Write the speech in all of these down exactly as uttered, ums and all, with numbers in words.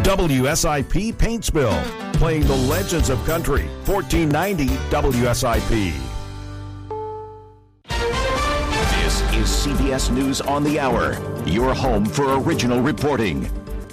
W S I P Paintsville, playing the legends of country. fourteen ninety W S I P. This is C B S News on the Hour, your home for original reporting.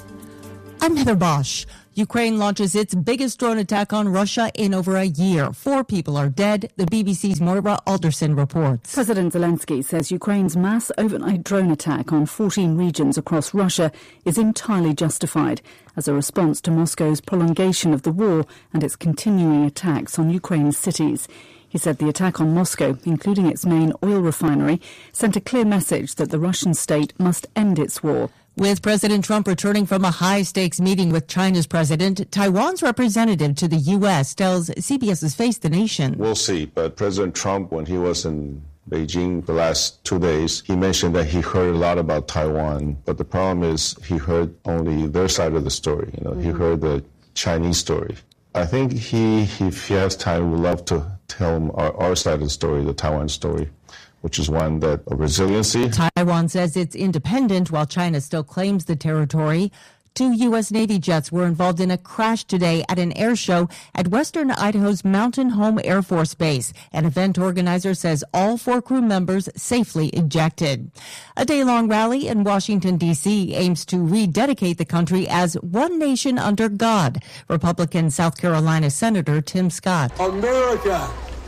I'm Heather Bosch. Ukraine launches its biggest drone attack on Russia in over a year. Four people are dead, the B B C's Moira Alderson reports. President Zelensky says Ukraine's mass overnight drone attack on fourteen regions across Russia is entirely justified as a response to Moscow's prolongation of the war and its continuing attacks on Ukraine's cities. He said the attack on Moscow, including its main oil refinery, sent a clear message that the Russian state must end its war. With President Trump returning from a high-stakes meeting with China's president, Taiwan's representative to the U S tells CBS's Face the Nation. We'll see, but President Trump, when he was in Beijing the last two days, he mentioned that he heard a lot about Taiwan, but the problem is he heard only their side of the story. You know, mm-hmm. He heard the Chinese story. I think he, if he has time, would love to tell him our, our side of the story, the Taiwan story, which is one that of resiliency. Taiwan says it's independent while China still claims the territory. Two U S Navy jets were involved in a crash today at an air show at western Idaho's Mountain Home Air Force Base. An event organizer says all four crew members safely ejected. A day-long rally in Washington, D C aims to rededicate the country as one nation under God. Republican South Carolina Senator Tim Scott. America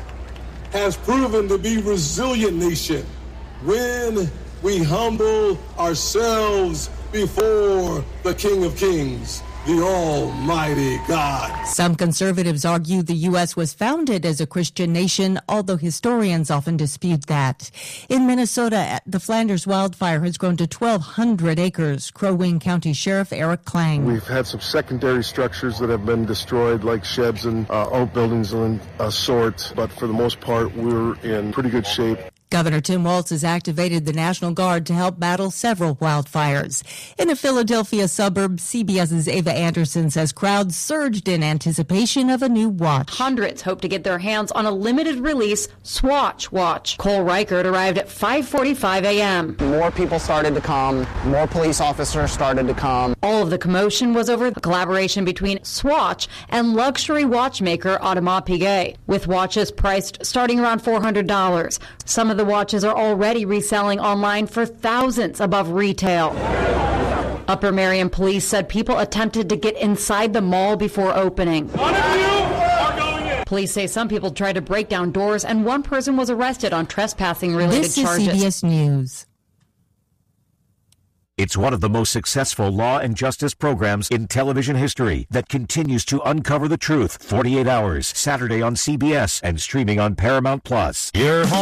has proven to be a resilient nation when we humble ourselves before the King of Kings, the Almighty God. Some conservatives argue the U S was founded as a Christian nation, although historians often dispute that. In Minnesota, the Flanders wildfire has grown to twelve hundred acres. Crow Wing County Sheriff Eric Klang. We've had some secondary structures that have been destroyed, like sheds and uh, outbuildings and uh, sorts, but for the most part, we're in pretty good shape. Governor Tim Walz has activated the National Guard to help battle several wildfires. In a Philadelphia suburb, CBS's Ava Anderson says crowds surged in anticipation of a new watch. Hundreds hope to get their hands on a limited release Swatch watch. Cole Reichert arrived at five forty-five a.m. More people started to come. More police officers started to come. All of the commotion was over a collaboration between Swatch and luxury watchmaker Audemars Piguet, with watches priced starting around four hundred dollars. Some of the watches are already reselling online for thousands above retail. Upper Marion police said people attempted to get inside the mall before opening. None of you are going in. Police say some people tried to break down doors and one person was arrested on trespassing related this charges. This is C B S News. It's one of the most successful law and justice programs in television history that continues to uncover the truth forty-eight hours, Saturday on C B S and streaming on Paramount Plus. Your home